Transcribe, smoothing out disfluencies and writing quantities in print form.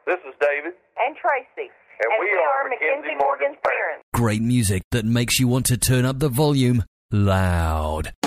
This is David. And Tracy. And we are Mackenzie Morgan's parents. Great music that makes you want to turn up the volume loud.